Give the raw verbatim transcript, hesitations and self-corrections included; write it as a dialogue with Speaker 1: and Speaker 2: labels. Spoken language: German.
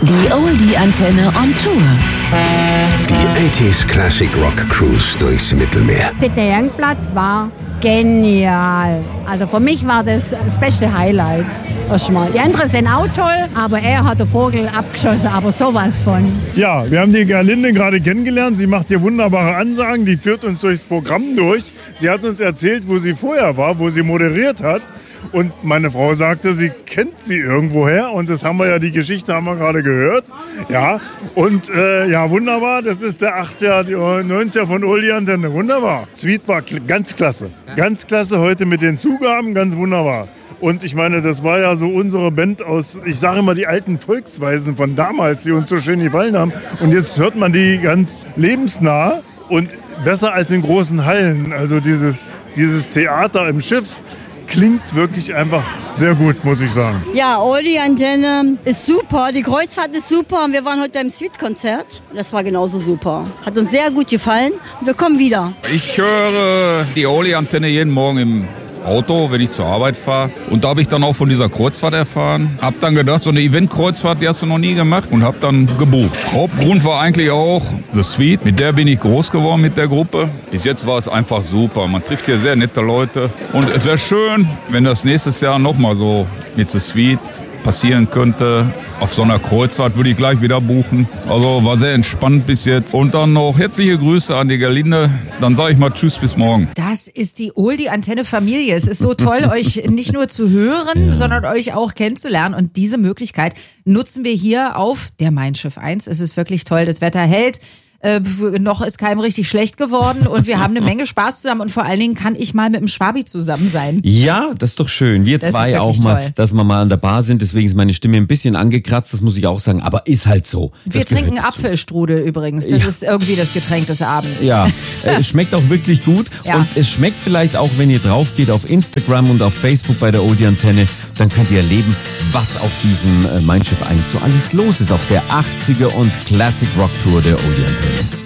Speaker 1: Die Oldie-Antenne on Tour.
Speaker 2: Die achtziger Classic Rock Cruise durchs Mittelmeer.
Speaker 3: Sidney Youngblood war genial. Also für mich war das das beste Highlight. Erstmal. Die anderen sind auch toll, aber er hat den Vogel abgeschossen, aber sowas von.
Speaker 4: Ja, wir haben die Gerlinde gerade kennengelernt. Sie macht hier wunderbare Ansagen, die führt uns durchs Programm durch. Sie hat uns erzählt, wo sie vorher war, wo sie moderiert hat. Und meine Frau sagte, sie kennt sie irgendwoher. Und das haben wir ja, die Geschichte haben wir gerade gehört. Ja, und äh, ja, wunderbar. Das ist der achtziger, die neunziger von Oldie-Antenne. Wunderbar. Sweet war kl- ganz klasse. Ganz klasse heute mit den Zugaben, ganz wunderbar. Und ich meine, das war ja so unsere Band aus, ich sage immer, die alten Volksweisen von damals, die uns so schön gefallen haben. Und jetzt hört man die ganz lebensnah und besser als in großen Hallen. Also dieses, dieses Theater im Schiff klingt wirklich einfach sehr gut, muss ich sagen.
Speaker 5: Ja, Oldie-Antenne ist super, die Kreuzfahrt ist super und wir waren heute im Sweet-Konzert. Das war genauso super. Hat uns sehr gut gefallen und wir kommen wieder.
Speaker 6: Ich höre die Oldie-Antenne jeden Morgen im Auto, wenn ich zur Arbeit fahre. Und da habe ich dann auch von dieser Kreuzfahrt erfahren. Hab dann gedacht, so eine Event-Kreuzfahrt, die hast du noch nie gemacht und hab dann gebucht. Hauptgrund war eigentlich auch The Sweet. Mit der bin ich groß geworden, mit der Gruppe. Bis jetzt war es einfach super. Man trifft hier sehr nette Leute. Und es wäre schön, wenn das nächstes Jahr nochmal so mit The Sweet passieren könnte. Auf so einer Kreuzfahrt würde ich gleich wieder buchen. Also war sehr entspannt bis jetzt. Und dann noch herzliche Grüße an die Gerlinde. Dann sage ich mal Tschüss bis morgen.
Speaker 7: Das ist die Oldie-Antenne-Familie. Es ist so toll, euch nicht nur zu hören, ja, sondern euch auch kennenzulernen. Und diese Möglichkeit nutzen wir hier auf der Mein Schiff eins. Es ist wirklich toll. Das Wetter hält. Äh, noch ist keinem richtig schlecht geworden und wir haben eine Menge Spaß zusammen und vor allen Dingen kann ich mal mit dem Schwabi zusammen sein.
Speaker 8: Ja, das ist doch schön. Wir
Speaker 7: Das
Speaker 8: zwei
Speaker 7: ist
Speaker 8: auch
Speaker 7: wirklich
Speaker 8: mal,
Speaker 7: toll.
Speaker 8: dass wir mal an der Bar sind, deswegen ist meine Stimme ein bisschen angekratzt, das muss ich auch sagen, aber ist halt so.
Speaker 7: Wir
Speaker 8: Das
Speaker 7: trinken
Speaker 8: gehört dazu.
Speaker 7: Apfelstrudel übrigens. Das
Speaker 8: Ja.
Speaker 7: ist irgendwie das Getränk des Abends.
Speaker 8: Ja, äh, es schmeckt auch wirklich gut
Speaker 7: Ja.
Speaker 8: und es schmeckt vielleicht auch, wenn ihr drauf geht auf Instagram und auf Facebook bei der Oldie-Antenne, dann könnt ihr erleben, was auf diesem äh, Mein Schiff eins so alles los ist, auf der achtziger und Classic Rock Tour der Oldie-Antenne.